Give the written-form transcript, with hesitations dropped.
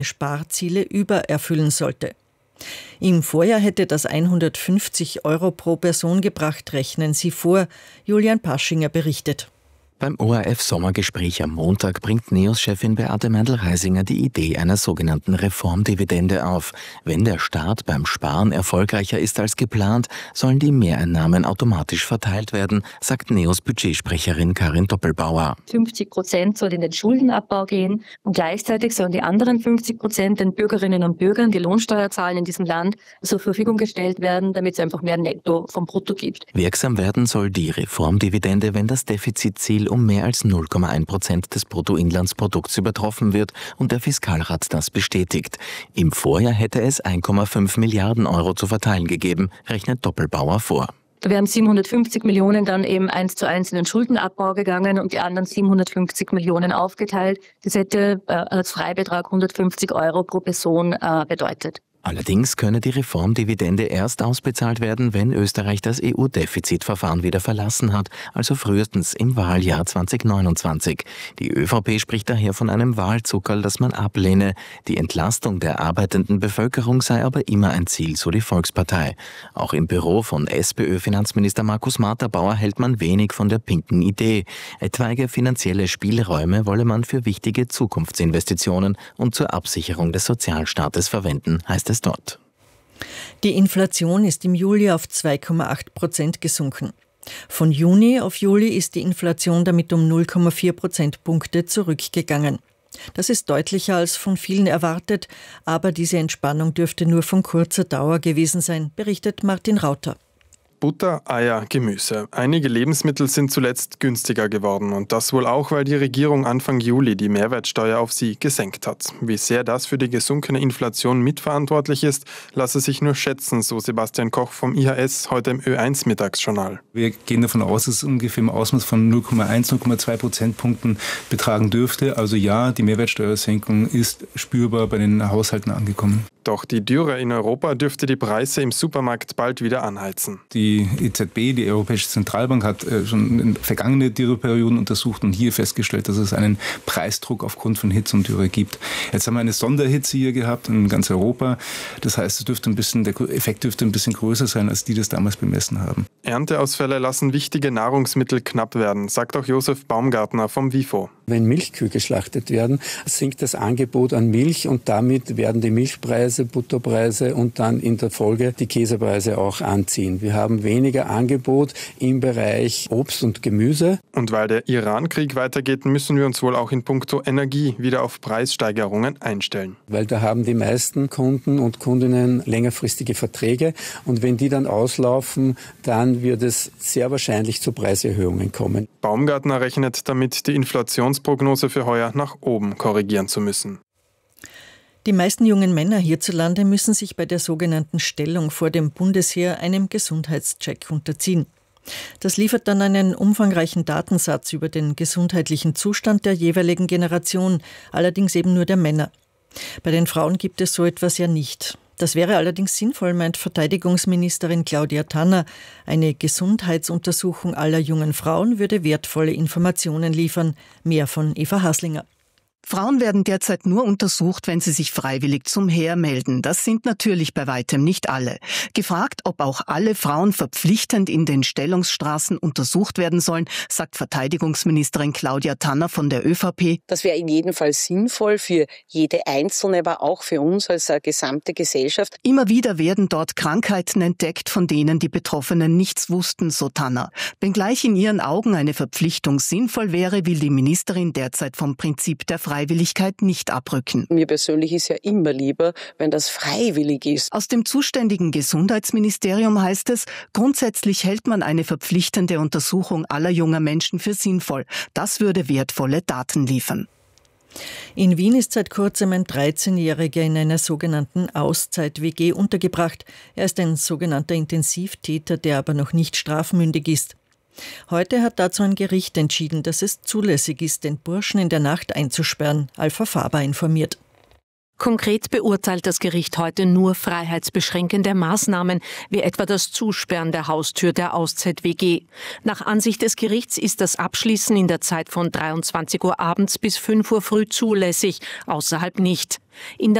Sparziele übererfüllen sollte. Im Vorjahr hätte das 150 € pro Person gebracht, rechnen sie vor. Julian Paschinger berichtet. Beim ORF-Sommergespräch am Montag bringt NEOS-Chefin Beate Meindl-Reisinger die Idee einer sogenannten Reformdividende auf. Wenn der Staat beim Sparen erfolgreicher ist als geplant, sollen die Mehreinnahmen automatisch verteilt werden, sagt NEOS-Budgetsprecherin Karin Doppelbauer. 50% soll in den Schuldenabbau gehen und gleichzeitig sollen die anderen 50% den Bürgerinnen und Bürgern, die Lohnsteuer zahlen in diesem Land, zur Verfügung gestellt werden, damit es einfach mehr Netto vom Brutto gibt. Wirksam werden soll die Reformdividende, wenn das Defizitziel um mehr als 0,1% des Bruttoinlandsprodukts übertroffen wird und der Fiskalrat das bestätigt. Im Vorjahr hätte es 1,5 Milliarden € zu verteilen gegeben, rechnet Doppelbauer vor. Da wären 750 Millionen dann eben 1:1 in den Schuldenabbau gegangen und die anderen 750 Millionen aufgeteilt. Das hätte als Freibetrag 150 € pro Person bedeutet. Allerdings könne die Reformdividende erst ausbezahlt werden, wenn Österreich das EU-Defizitverfahren wieder verlassen hat, also frühestens im Wahljahr 2029. Die ÖVP spricht daher von einem Wahlzuckerl, das man ablehne. Die Entlastung der arbeitenden Bevölkerung sei aber immer ein Ziel, so die Volkspartei. Auch im Büro von SPÖ-Finanzminister Markus Matterbauer hält man wenig von der pinken Idee. Etwaige finanzielle Spielräume wolle man für wichtige Zukunftsinvestitionen und zur Absicherung des Sozialstaates verwenden, heißt es dort. Die Inflation ist im Juli auf 2,8% gesunken. Von Juni auf Juli ist die Inflation damit um 0,4 Prozentpunkte zurückgegangen. Das ist deutlicher als von vielen erwartet, aber diese Entspannung dürfte nur von kurzer Dauer gewesen sein, berichtet Martin Rauter. Butter, Eier, Gemüse. Einige Lebensmittel sind zuletzt günstiger geworden und das wohl auch, weil die Regierung Anfang Juli die Mehrwertsteuer auf sie gesenkt hat. Wie sehr das für die gesunkene Inflation mitverantwortlich ist, lasse sich nur schätzen, so Sebastian Koch vom IHS heute im Ö1 Mittagsjournal. Wir gehen davon aus, dass es ungefähr im Ausmaß von 0,1, 0,2 Prozentpunkten betragen dürfte. Also ja, die Mehrwertsteuersenkung ist spürbar bei den Haushalten angekommen. Doch die Dürre in Europa dürfte die Preise im Supermarkt bald wieder anheizen. Die EZB, die Europäische Zentralbank, hat schon in vergangene Dürreperioden untersucht und hier festgestellt, dass es einen Preisdruck aufgrund von Hitze und Dürre gibt. Jetzt haben wir eine Sonderhitze hier gehabt in ganz Europa. Das heißt, der Effekt dürfte ein bisschen größer sein, als die das damals bemessen haben. Ernteausfälle lassen wichtige Nahrungsmittel knapp werden, sagt auch Josef Baumgartner vom WIFO. Wenn Milchkühe geschlachtet werden, sinkt das Angebot an Milch und damit werden die Milchpreise, Butterpreise und dann in der Folge die Käsepreise auch anziehen. Wir haben weniger Angebot im Bereich Obst und Gemüse. Und weil der Iran-Krieg weitergeht, müssen wir uns wohl auch in puncto Energie wieder auf Preissteigerungen einstellen. Weil da haben die meisten Kunden und Kundinnen längerfristige Verträge und wenn die dann auslaufen, dann wird es sehr wahrscheinlich zu Preiserhöhungen kommen. Baumgartner rechnet damit, die Inflationsprognose für heuer nach oben korrigieren zu müssen. Die meisten jungen Männer hierzulande müssen sich bei der sogenannten Stellung vor dem Bundesheer einem Gesundheitscheck unterziehen. Das liefert dann einen umfangreichen Datensatz über den gesundheitlichen Zustand der jeweiligen Generation, allerdings eben nur der Männer. Bei den Frauen gibt es so etwas ja nicht. Das wäre allerdings sinnvoll, meint Verteidigungsministerin Claudia Tanner. Eine Gesundheitsuntersuchung aller jungen Frauen würde wertvolle Informationen liefern. Mehr von Eva Haslinger. Frauen werden derzeit nur untersucht, wenn sie sich freiwillig zum Heer melden. Das sind natürlich bei weitem nicht alle. Gefragt, ob auch alle Frauen verpflichtend in den Stellungsstraßen untersucht werden sollen, sagt Verteidigungsministerin Claudia Tanner von der ÖVP. Das wäre in jedem Fall sinnvoll für jede Einzelne, aber auch für uns als gesamte Gesellschaft. Immer wieder werden dort Krankheiten entdeckt, von denen die Betroffenen nichts wussten, so Tanner. Wenngleich in ihren Augen eine Verpflichtung sinnvoll wäre, will die Ministerin derzeit vom Prinzip der Freiwilligkeit nicht abrücken. Mir persönlich ist ja immer lieber, wenn das freiwillig ist. Aus dem zuständigen Gesundheitsministerium heißt es, grundsätzlich hält man eine verpflichtende Untersuchung aller junger Menschen für sinnvoll. Das würde wertvolle Daten liefern. In Wien ist seit kurzem ein 13-Jähriger in einer sogenannten Auszeit-WG untergebracht. Er ist ein sogenannter Intensivtäter, der aber noch nicht strafmündig ist. Heute hat dazu ein Gericht entschieden, dass es zulässig ist, den Burschen in der Nacht einzusperren. Alpha Faber informiert. Konkret beurteilt das Gericht heute nur freiheitsbeschränkende Maßnahmen, wie etwa das Zusperren der Haustür der Auszeit-WG. Nach Ansicht des Gerichts ist das Abschließen in der Zeit von 23 Uhr abends bis 5 Uhr früh zulässig, außerhalb nicht. In der